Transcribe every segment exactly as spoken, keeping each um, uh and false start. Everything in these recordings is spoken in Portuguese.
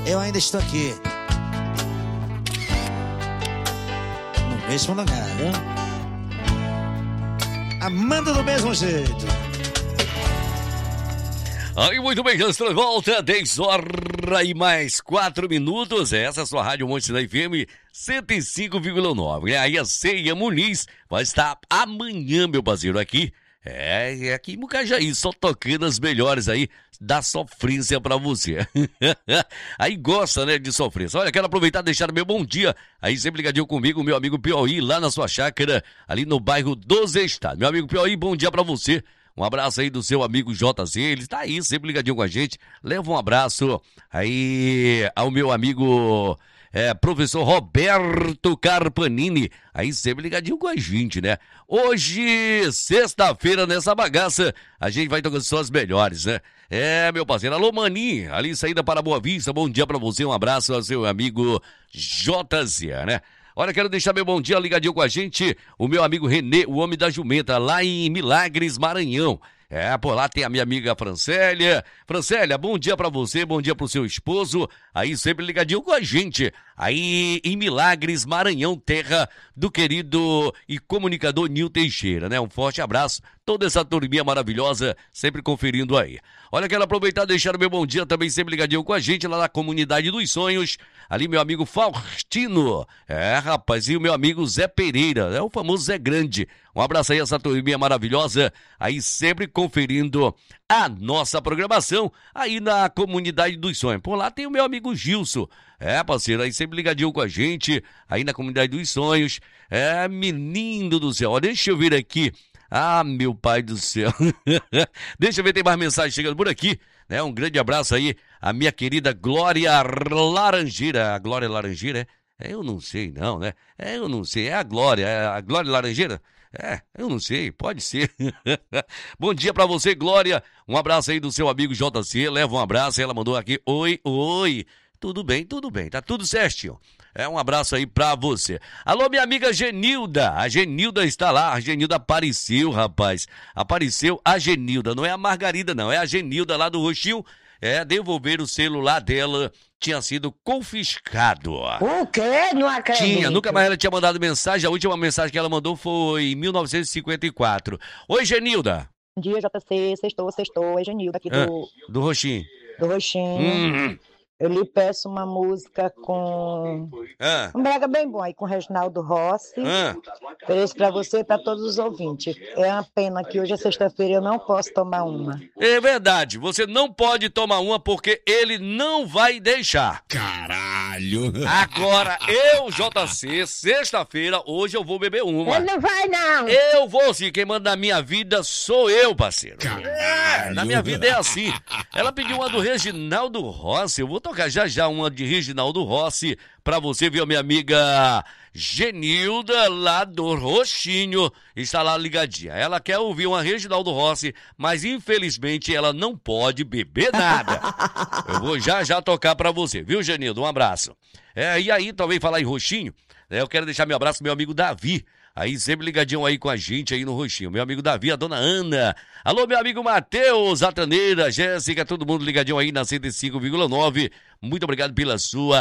eu ainda estou aqui. No mesmo lugar, viu? Amando do mesmo jeito. Aí, muito bem, já estou de volta, dez horas e mais quatro minutos. Essa é a sua Rádio Monte Sinai F M cento e cinco vírgula nove. Aí a Ceia Muniz vai estar amanhã, meu parceiro, aqui. É, é aqui em Mucajaí, só tocando as melhores aí da sofrência pra você. Aí gosta, né, de sofrência. Olha, quero aproveitar e deixar meu bom dia. Aí sempre ligadinho comigo, meu amigo Piauí, lá na sua chácara, ali no bairro dos Estados. Meu amigo Piauí, bom dia pra você. Um abraço aí do seu amigo J C, ele está aí, sempre ligadinho com a gente. Leva um abraço aí ao meu amigo é, professor Roberto Carpanini, aí sempre ligadinho com a gente, né? Hoje, sexta-feira, nessa bagaça, a gente vai tocando só as melhores, né? É, meu parceiro, alô Mani, ali saída para Boa Vista, bom dia pra você, um abraço ao seu amigo J Z, né? Olha, quero deixar meu bom dia ligadinho com a gente, o meu amigo Renê, o homem da jumenta, lá em Milagres, Maranhão. É, por lá tem a minha amiga Francélia. Francélia, bom dia pra você, bom dia pro seu esposo, aí sempre ligadinho com a gente, aí em Milagres, Maranhão, terra do querido e comunicador Nil Teixeira, né? Um forte abraço, toda essa turminha maravilhosa, sempre conferindo aí. Olha, quero aproveitar e deixar o meu bom dia também sempre ligadinho com a gente lá na Comunidade dos Sonhos, ali meu amigo Faustino, é rapaz, e o meu amigo Zé Pereira, é o famoso Zé Grande. Um abraço aí a essa turminha maravilhosa, aí sempre conferindo a nossa programação aí na Comunidade dos Sonhos. Por lá tem o meu amigo Gilson, é parceiro, aí sempre ligadinho com a gente, aí na Comunidade dos Sonhos. É, menino do céu, ó, deixa eu vir aqui. Ah, meu pai do céu. Deixa eu ver, tem mais mensagem chegando por aqui, né? Um grande abraço aí a minha querida Glória Laranjeira. A Glória Laranjeira, é? Eu não sei não, né? É, eu não sei, é a Glória, é a Glória Laranjeira? É, eu não sei, pode ser. Bom dia pra você, Glória. Um abraço aí do seu amigo J C, leva um abraço. Ela mandou aqui, oi, oi. Tudo bem, tudo bem, tá tudo certinho. É, um abraço aí pra você. Alô, minha amiga Genilda. A Genilda está lá. A Genilda apareceu, rapaz. Apareceu a Genilda. Não é a Margarida, não. É a Genilda lá do Roxinho. É, devolver o celular dela. Tinha sido confiscado. O quê? Não acredito. Tinha, nunca mais ela tinha mandado mensagem. A última mensagem que ela mandou foi em mil novecentos e cinquenta e quatro. Oi, Genilda. Bom dia, J C. Sextou, sextou. É Genilda aqui ah, do... Do Roxinho. Do Roxinho. Hum. Eu lhe peço uma música com... Ah. Um brega bem bom aí, com Reginaldo Rossi. Ah. Ofereço pra você e pra todos os ouvintes. É uma pena que hoje é sexta-feira e eu não posso tomar uma. É verdade, você não pode tomar uma porque ele não vai deixar. Caralho! Agora, eu, J C, sexta-feira, hoje eu vou beber uma. Ele não vai, não! Eu vou sim, quem manda na minha vida sou eu, parceiro. Caralho. É, na minha vida é assim. Ela pediu uma do Reginaldo Rossi, eu vou tocar já já uma de Reginaldo Rossi pra você, viu, minha amiga Genilda, lá do Roxinho, está lá ligadinha. Ela quer ouvir uma Reginaldo Rossi, mas infelizmente ela não pode beber nada. Eu vou já já tocar pra você, viu, Genilda? Um abraço. É, e aí, também falar em Roxinho, né, eu quero deixar meu abraço pro meu amigo Davi. Aí sempre ligadinho aí com a gente aí no Roxinho. Meu amigo Davi, a dona Ana. Alô, meu amigo Matheus, a Taneira, Jéssica, todo mundo ligadinho aí na cento e cinco vírgula nove. Muito obrigado pela sua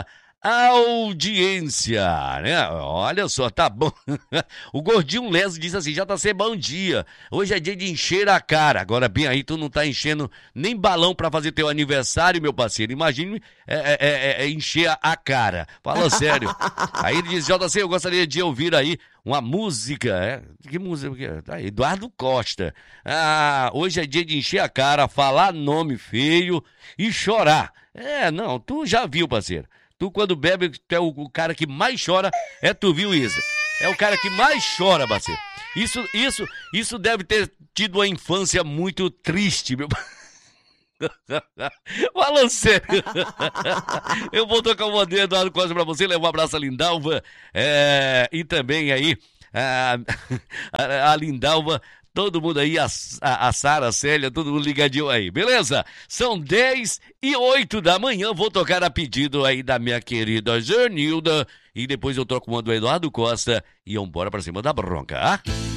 audiência, né? Olha só, tá bom. O Gordinho Leso disse assim, J C, bom dia. Hoje é dia de encher a cara. Agora, bem aí, tu não tá enchendo nem balão pra fazer teu aniversário, meu parceiro. Imagine é, é, é, é encher a cara. Fala sério. Aí ele diz, J C, eu gostaria de ouvir aí uma música. É? Que música? Ah, Eduardo Costa. Ah, hoje é dia de encher a cara, falar nome feio e chorar. É, não, tu já viu, parceiro. Tu, quando bebe, tu é o, o cara que mais chora, é tu, viu, Isa? É o cara que mais chora, parceiro. Isso, isso, isso deve ter tido uma infância muito triste, meu... Fala sério. Eu vou tocar uma de Eduardo Costa pra você, levar um abraço a Lindalva, é, e também aí a, a, a Lindalva, todo mundo aí, a, a, a Sara, a Célia, todo mundo ligadinho aí, beleza? São dez e oito da manhã, vou tocar a pedido aí da minha querida Genilda, e depois eu troco uma do Eduardo Costa e vambora pra cima da bronca, ah?